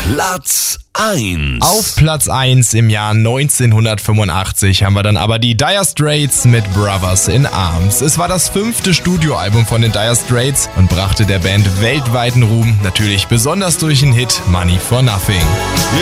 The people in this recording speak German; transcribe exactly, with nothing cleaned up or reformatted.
Platz eins. Auf Platz eins im Jahr neunzehnhundertfünfundachtzig haben wir dann aber die Dire Straits mit Brothers in Arms. Es war das fünfte Studioalbum von den Dire Straits und brachte der Band weltweiten Ruhm, natürlich besonders durch den Hit Money for Nothing.